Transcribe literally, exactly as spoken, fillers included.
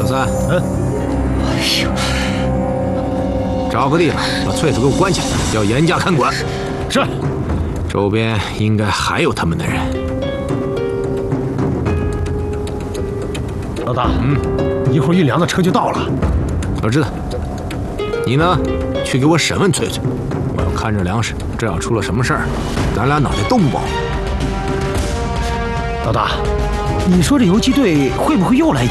小三， 嗯， 哎呦， 找个地方把翠翠给我关起来，要严加看管。 是。 周边应该还有他们的人。 老大， 嗯， 一会儿运粮的车就到了。 我知道。你呢，去给我审问翠翠，我要看着粮食，这要出了什么事儿，咱俩脑袋都不保。 老大，你说这游击队会不会又来